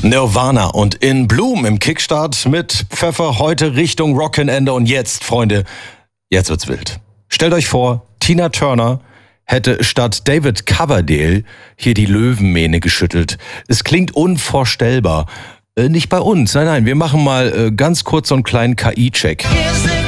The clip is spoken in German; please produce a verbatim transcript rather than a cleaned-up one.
Nirvana und In Bloom im Kickstart mit Pfeffer heute Richtung Rockenende. Und jetzt, Freunde, jetzt wird's wild. Stellt euch vor, Tina Turner hätte statt David Coverdale hier die Löwenmähne geschüttelt. Es klingt unvorstellbar. Äh, nicht bei uns, nein, nein, wir machen mal äh, ganz kurz so einen kleinen K I-Check.